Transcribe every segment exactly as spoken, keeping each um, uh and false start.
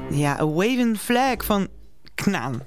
Ja, A Waving Flag van Knaan.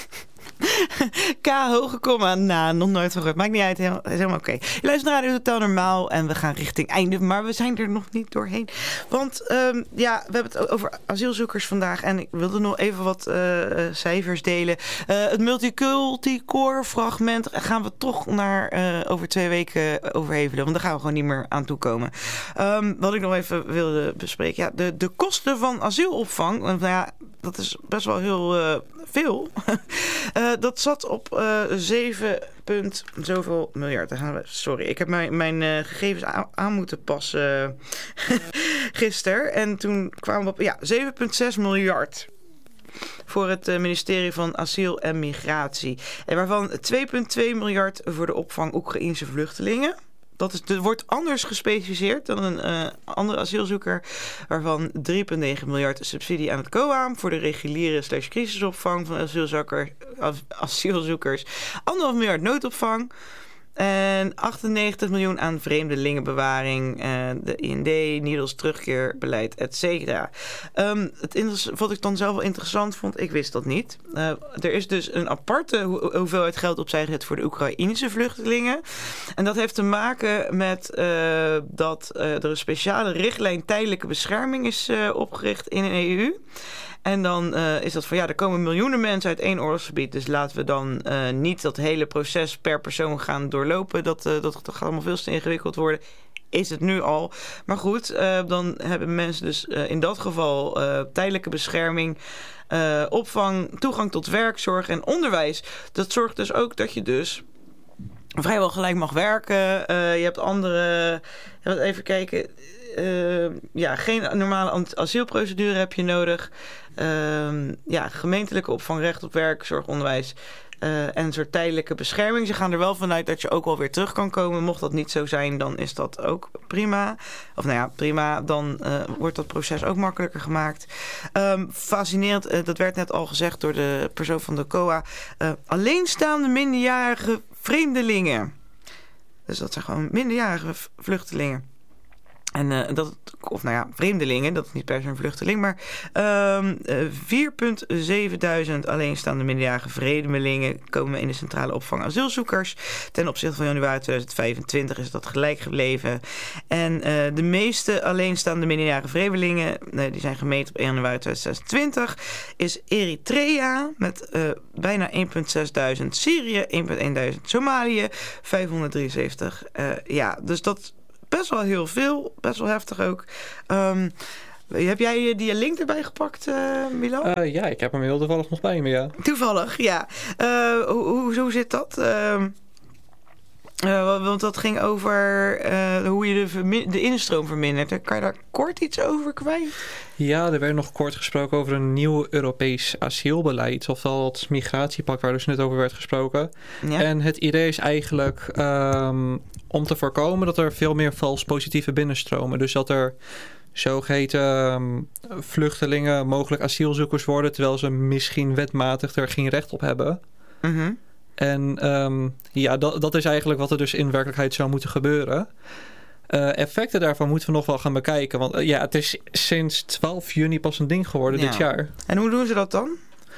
K, hoge komma, na, nog nooit van gehoord. Maakt niet uit, heel, is helemaal oké. Okay. Je luistert naar Radio Totaal Normaal en we gaan richting einde, maar we zijn er nog niet doorheen. Want um, ja, we hebben het over asielzoekers vandaag en ik wilde nog even wat uh, cijfers delen. Uh, het multiculti-core fragment gaan we toch naar uh, over twee weken overhevelen, want daar gaan we gewoon niet meer aan toekomen. Um, wat ik nog even wilde bespreken, ja, de, de kosten van asielopvang, want nou ja, dat is best wel heel uh, veel. uh, dat zat op uh, zeven punt zoveel miljard. Daar gaan we, sorry, ik heb mijn, mijn uh, gegevens aan, aan moeten passen uh, gisteren. En toen kwamen we op ja, zeven komma zes miljard voor het uh, ministerie van Asiel en Migratie. En waarvan twee komma twee miljard voor de opvang Oekraïense vluchtelingen. Dat is, er wordt anders gespecificeerd dan een uh, andere asielzoeker, waarvan drie komma negen miljard subsidie aan het C O A voor de reguliere slash crisisopvang van asielzoekers, asielzoekers, anderhalf miljard noodopvang en achtennegentig miljoen aan vreemdelingenbewaring, uh, de I N D, N I D O S, terugkeerbeleid, et cetera. Um, het wat ik dan zelf wel interessant vond, ik wist dat niet. Uh, er is dus een aparte ho- hoeveelheid geld opzij gezet voor de Oekraïnse vluchtelingen. En dat heeft te maken met uh, dat uh, er een speciale richtlijn tijdelijke bescherming is uh, opgericht in een E U. En dan uh, is dat van ja, er komen miljoenen mensen uit één oorlogsgebied. Dus laten we dan uh, niet dat hele proces per persoon gaan doorlopen. Dat, uh, dat, dat gaat allemaal veel te ingewikkeld worden. Is het nu al. Maar goed, uh, dan hebben mensen dus uh, in dat geval uh, tijdelijke bescherming, uh, opvang, toegang tot werk, zorg en onderwijs. Dat zorgt dus ook dat je dus vrijwel gelijk mag werken. Uh, je hebt andere, even kijken, uh, ja, geen normale asielprocedure heb je nodig. Uh, ja, gemeentelijke opvang, recht op werk, zorg, onderwijs uh, en een soort tijdelijke bescherming. Ze gaan er wel vanuit dat je ook wel weer terug kan komen. Mocht dat niet zo zijn, dan is dat ook prima. Of nou ja, prima, dan uh, wordt dat proces ook makkelijker gemaakt. Um, fascinerend, uh, dat werd net al gezegd door de persoon van de C O A. Uh, alleenstaande minderjarige vreemdelingen. Dus dat zijn gewoon minderjarige vluchtelingen. En uh, dat, of nou ja, vreemdelingen, dat is niet per se een vluchteling, maar um, vier komma zeven duizend alleenstaande minderjarige vreemdelingen komen in de centrale opvang asielzoekers. Ten opzichte van januari tweeduizend vijfentwintig is dat gelijk gebleven. En uh, de meeste alleenstaande minderjarige vreemdelingen, uh, die zijn gemeten op één januari tweeduizend zesentwintig, is Eritrea met uh, bijna één komma zes duizend, Syrië één komma één duizend, Somalië vijfhonderddrieënzeventig. Uh, ja, dus dat best wel heel veel, best wel heftig ook. Um, heb jij die link erbij gepakt, uh, Milan? Uh, ja, ik heb hem heel toevallig nog bij me, ja. Toevallig, ja. Uh, hoe, hoe, hoe zit dat? Uh, uh, want dat ging over uh, hoe je de, vermin- de instroom vermindert. Kan je daar kort iets over kwijt? Ja, er werd nog kort gesproken over een nieuw Europees asielbeleid. Oftewel het migratiepact waar dus net over werd gesproken. Ja. En het idee is eigenlijk um, om te voorkomen dat er veel meer vals positieve binnenstromen. Dus dat er zogeheten um, vluchtelingen mogelijk asielzoekers worden, terwijl ze misschien wetmatig er geen recht op hebben. Mm-hmm. En um, ja, dat, dat is eigenlijk wat er dus in werkelijkheid zou moeten gebeuren. Uh, effecten daarvan moeten we nog wel gaan bekijken. Want uh, ja, het is sinds twaalf juni pas een ding geworden ja. dit jaar. En hoe doen ze dat dan?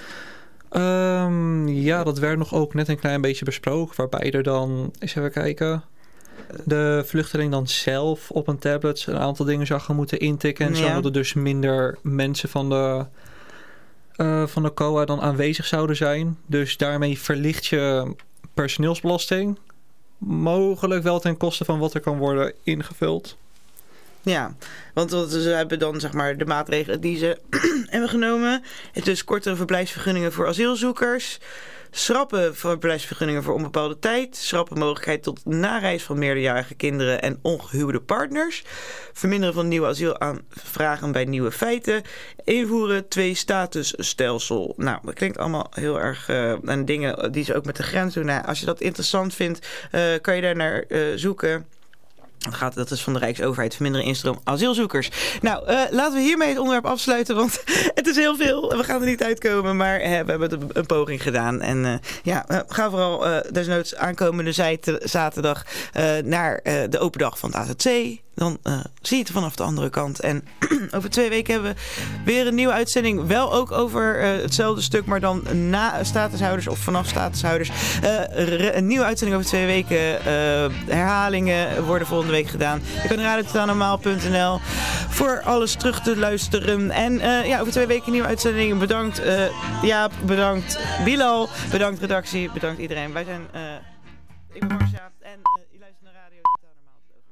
Um, ja, dat werd nog ook net een klein beetje besproken. Waarbij er dan, eens even kijken, de vluchteling dan zelf op een tablet een aantal dingen zou gaan moeten intikken. En ja. zo zouden dus minder mensen van de, uh, van de C O A dan aanwezig zouden zijn. Dus daarmee verlicht je personeelsbelasting. Mogelijk wel ten koste van wat er kan worden ingevuld. Ja, want ze hebben dan zeg maar de maatregelen die ze hebben genomen. Het is dus kortere verblijfsvergunningen voor asielzoekers. Schrappen verblijfsvergunningen voor onbepaalde tijd. Schrappen mogelijkheid tot nareis van meerderjarige kinderen en ongehuwde partners. Verminderen van nieuwe asielaanvragen bij nieuwe feiten. Invoeren twee-statusstelsel. Nou, dat klinkt allemaal heel erg... Uh, en dingen die ze ook met de grens doen. Nou, als je dat interessant vindt, uh, kan je daar naar uh, zoeken. Dat, gaat, dat is van de Rijksoverheid, verminderen instroom asielzoekers. Nou, uh, laten we hiermee het onderwerp afsluiten, want het is heel veel. We gaan er niet uitkomen, maar uh, we hebben een, een poging gedaan. En uh, ja, uh, ga vooral uh, desnoods aankomende zaterdag uh, naar uh, de open dag van het A Z C. dan uh, zie je het vanaf de andere kant. En over twee weken hebben we weer een nieuwe uitzending. Wel ook over uh, hetzelfde stuk, maar dan na statushouders of vanaf statushouders. Uh, een nieuwe uitzending over twee weken. Uh, herhalingen worden volgende week gedaan. Je kan radio totaal normaal punt n l voor alles terug te luisteren. En uh, ja, over twee weken een nieuwe uitzending. Bedankt uh, Jaap, bedankt Bilal, bedankt redactie, bedankt iedereen. Wij zijn, uh, ik ben Marcia en uh, je luistert naar radio totaal normaal.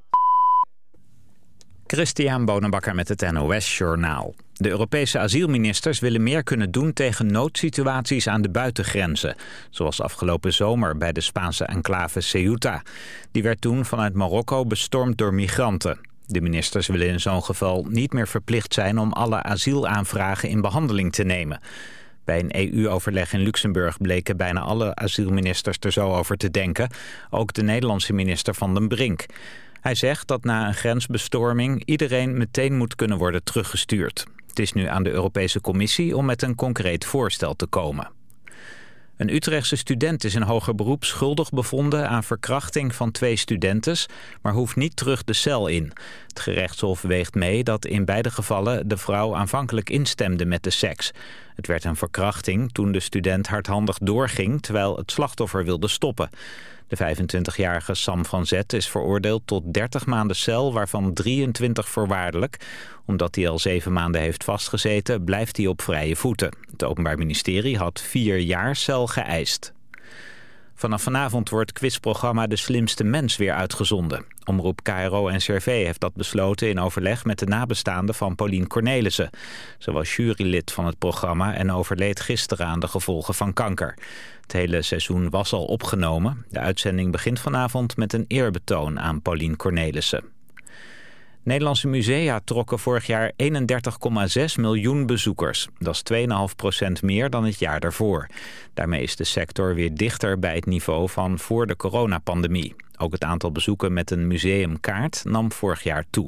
Christian Bonenbakker met het N O S Journaal. De Europese asielministers willen meer kunnen doen tegen noodsituaties aan de buitengrenzen. Zoals afgelopen zomer bij de Spaanse enclave Ceuta. Die werd toen vanuit Marokko bestormd door migranten. De ministers willen in zo'n geval niet meer verplicht zijn om alle asielaanvragen in behandeling te nemen. Bij een E U-overleg in Luxemburg bleken bijna alle asielministers er zo over te denken. Ook de Nederlandse minister Van den Brink. Hij zegt dat na een grensbestorming iedereen meteen moet kunnen worden teruggestuurd. Het is nu aan de Europese Commissie om met een concreet voorstel te komen. Een Utrechtse student is in hoger beroep schuldig bevonden aan verkrachting van twee studentes, maar hoeft niet terug de cel in. Het gerechtshof weegt mee dat in beide gevallen de vrouw aanvankelijk instemde met de seks. Het werd een verkrachting toen de student hardhandig doorging terwijl het slachtoffer wilde stoppen. De vijfentwintigjarige Sam van Zet is veroordeeld tot dertig maanden cel, waarvan drieëntwintig voorwaardelijk. Omdat hij al zeven maanden heeft vastgezeten, blijft hij op vrije voeten. Het Openbaar Ministerie had vier jaar cel geëist. Vanaf vanavond wordt quizprogramma De Slimste Mens weer uitgezonden. Omroep K R O en C R V heeft dat besloten in overleg met de nabestaanden van Paulien Cornelissen. Ze was jurylid van het programma en overleed gisteren aan de gevolgen van kanker. Het hele seizoen was al opgenomen. De uitzending begint vanavond met een eerbetoon aan Paulien Cornelissen. Nederlandse musea trokken vorig jaar eenendertig komma zes miljoen bezoekers. Dat is twee komma vijf procent meer dan het jaar daarvoor. Daarmee is de sector weer dichter bij het niveau van voor de coronapandemie. Ook het aantal bezoeken met een museumkaart nam vorig jaar toe.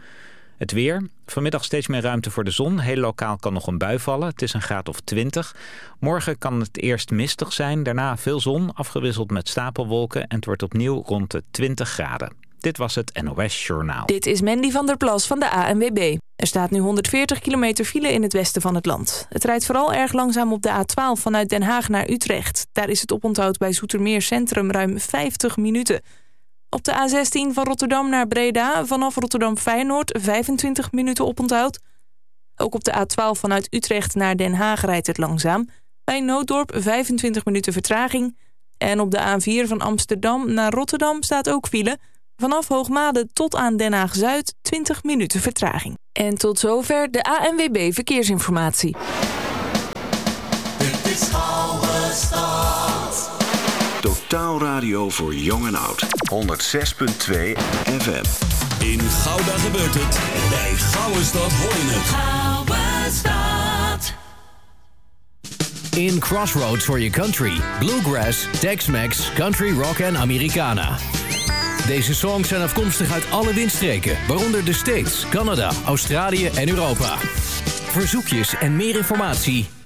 Het weer. Vanmiddag steeds meer ruimte voor de zon. Heel lokaal kan nog een bui vallen. Het is een graad of twintig. Morgen kan het eerst mistig zijn. Daarna veel zon, afgewisseld met stapelwolken. En het wordt opnieuw rond de twintig graden. Dit was het N O S Journaal. Dit is Mandy van der Plas van de A N W B. Er staat nu honderdveertig kilometer file in het westen van het land. Het rijdt vooral erg langzaam op de A twaalf vanuit Den Haag naar Utrecht. Daar is het oponthoud bij Zoetermeer Centrum ruim vijftig minuten. Op de A zestien van Rotterdam naar Breda vanaf Rotterdam Feyenoord vijfentwintig minuten oponthoud. Ook op de A twaalf vanuit Utrecht naar Den Haag rijdt het langzaam. Bij Nooddorp vijfentwintig minuten vertraging. En op de A vier van Amsterdam naar Rotterdam staat ook file. Vanaf Hoogmade tot aan Den Haag-Zuid twintig minuten vertraging. En tot zover de A N W B Verkeersinformatie. Dit is Oude Stad. Totaal radio voor jong en oud. honderd zes komma twee F M. In Gouda gebeurt het. Bij Gouden Stad hoor je het. Gouden Stad. In Crossroads for your country. Bluegrass, Tex-Mex, Country Rock en Americana. Deze songs zijn afkomstig uit alle windstreken, waaronder de States, Canada, Australië en Europa. Verzoekjes en meer informatie